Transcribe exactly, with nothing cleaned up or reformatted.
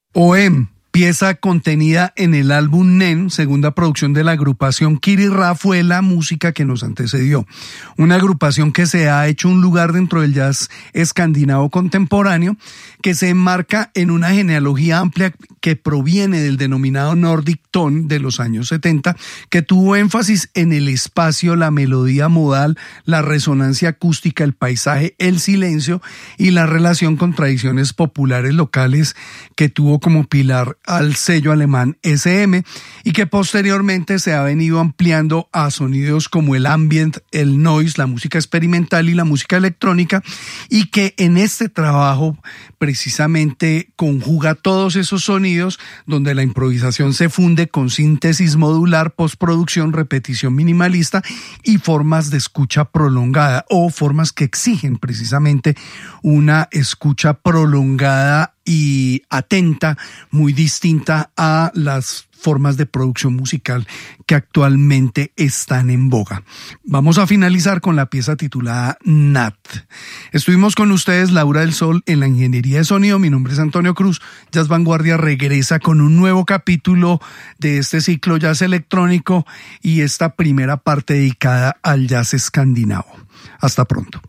Oem, pieza contenida en el álbum Nen, segunda producción de la agrupación Kiri Ra, fue la música que nos antecedió. Una agrupación que se ha hecho un lugar dentro del jazz escandinavo contemporáneo, que se enmarca en una genealogía amplia que proviene del denominado Nordic Tone de los años setenta, que tuvo énfasis en el espacio, la melodía modal, la resonancia acústica, el paisaje, el silencio y la relación con tradiciones populares locales, que tuvo como pilar al sello alemán S M y que posteriormente se ha venido ampliando a sonidos como el ambient, el noise, la música experimental y la música electrónica, y que en este trabajo precisamente conjuga todos esos sonidos donde la improvisación se funde con síntesis modular, postproducción, repetición minimalista y formas de escucha prolongada, o formas que exigen precisamente una escucha prolongada y atenta, muy distinta a las formas de producción musical que actualmente están en boga. Vamos a finalizar con la pieza titulada Nat. Estuvimos con ustedes, Laura del Sol, en la ingeniería de sonido. Mi nombre es Antonio Cruz. Jazz Vanguardia regresa con un nuevo capítulo de este ciclo jazz electrónico y esta primera parte dedicada al jazz escandinavo. Hasta pronto.